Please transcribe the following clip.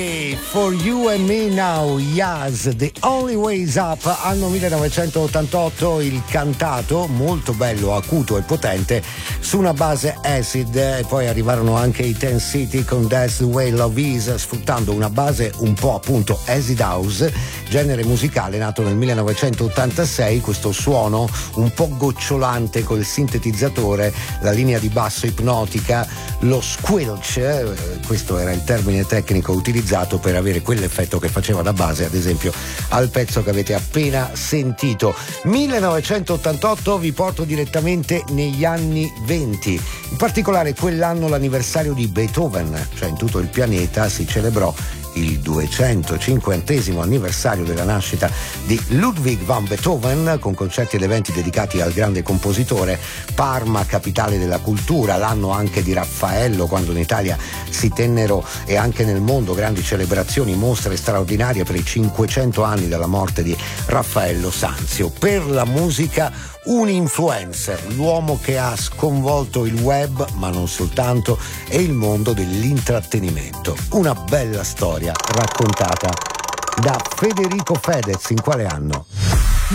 For You and Me Now, Yaz, The Only Ways Up, anno 1988, il cantato molto bello, acuto e potente su una base acid, e poi arrivarono anche i Ten City con That's the Way Love Is, sfruttando una base un po' appunto acid house, genere musicale nato nel 1986, questo suono un po' gocciolante col sintetizzatore, la linea di basso ipnotica, lo squelch, questo era il termine tecnico utilizzato per avere quell'effetto che faceva da base, ad esempio, al pezzo che avete appena sentito. 1988, vi porto direttamente negli anni 20, in particolare quell'anno l'anniversario di Beethoven, cioè in tutto il pianeta si celebrò il 250° anniversario della nascita di Ludwig van Beethoven, con concerti ed eventi dedicati al grande compositore. Parma, capitale della cultura, l'anno anche di Raffaello, quando in Italia si tennero, e anche nel mondo, grandi celebrazioni, mostre straordinarie per i 500 anni dalla morte di Raffaello Sanzio. Per la musica un influencer, l'uomo che ha sconvolto il web, ma non soltanto, e il mondo dell'intrattenimento. Una bella storia raccontata da Federico Fedez. In quale anno?